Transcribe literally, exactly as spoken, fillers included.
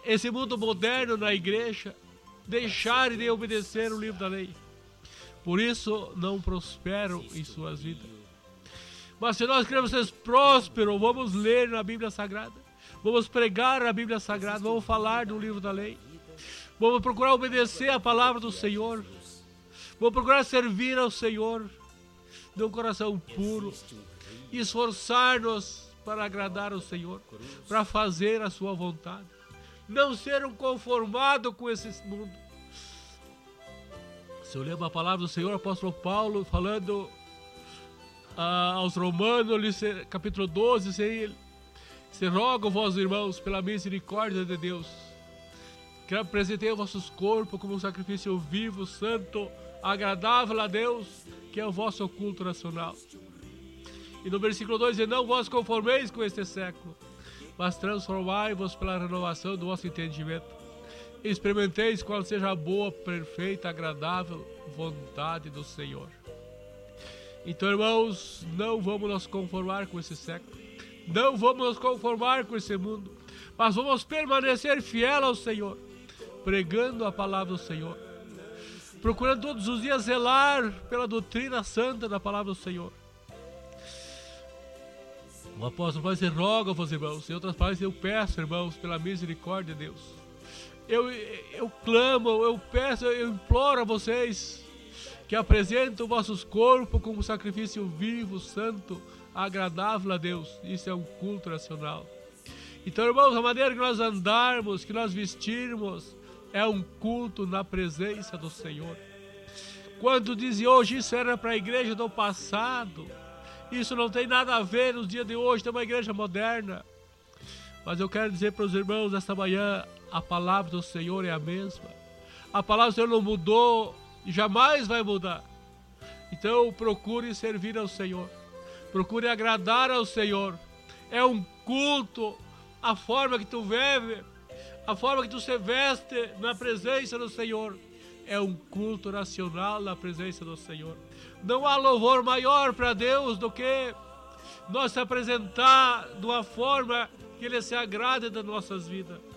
esse mundo moderno na igreja deixarem de obedecer o livro da lei. Por isso não prosperam em suas vidas. Mas se nós queremos ser prósperos, vamos ler na Bíblia Sagrada, vamos pregar na Bíblia Sagrada, vamos falar do livro da lei, vamos procurar obedecer a palavra do Senhor, vamos procurar servir ao Senhor de um coração puro, e esforçar-nos para agradar ao Senhor, para fazer a sua vontade, não ser um conformado com esse mundo. Se eu lembro a palavra do Senhor, o apóstolo Paulo falando ah, aos Romanos, capítulo doze, se, se rogo vós, irmãos, pela misericórdia de Deus, que apresentei os vossos corpos como um sacrifício vivo, santo, agradável a Deus, que é o vosso culto racional. E no versículo dois, e não vos conformeis com este século, mas transformai-vos pela renovação do vosso entendimento. Experimenteis qual seja a boa, perfeita, agradável vontade do Senhor. Então, irmãos, não vamos nos conformar com esse século, não vamos nos conformar com esse mundo, mas vamos permanecer fiel ao Senhor, pregando a palavra do Senhor, procurando todos os dias zelar pela doutrina santa da palavra do Senhor. O apóstolo vai dizer, rogo-vos, irmãos, em outras palavras, eu peço, irmãos, pela misericórdia de Deus. Eu, eu clamo, eu peço, eu imploro a vocês que apresentem os vossos corpos como sacrifício vivo, santo, agradável a Deus. Isso é um culto racional. Então, irmãos, a maneira que nós andarmos, que nós vestirmos, é um culto na presença do Senhor. Quando dizem hoje, isso era para a igreja do passado, isso não tem nada a ver nos dias de hoje, tem uma igreja moderna. Mas eu quero dizer para os irmãos esta manhã, a palavra do Senhor é a mesma. A palavra do Senhor não mudou e jamais vai mudar. Então procure servir ao Senhor, procure agradar ao Senhor. É um culto, a forma que tu vive, a forma que tu se veste na presença do Senhor. É um culto racional na presença do Senhor. Não há louvor maior para Deus do que nós se apresentar de uma forma que Ele se agrade das nossas vidas.